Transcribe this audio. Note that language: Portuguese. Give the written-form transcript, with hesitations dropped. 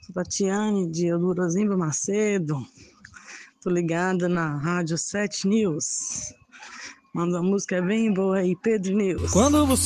Tatiane de Eldorozimba Macedo. Tô ligada na Rádio 7 News. Manda uma música bem boa aí, Pedro News. Quando você